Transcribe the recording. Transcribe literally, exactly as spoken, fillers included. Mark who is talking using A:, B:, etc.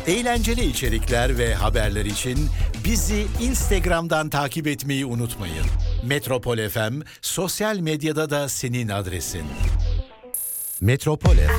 A: Eğlenceli içerikler ve haberler için bizi Instagram'dan takip etmeyi unutmayın. Metropol F M sosyal medyada da senin adresin. Metropol F M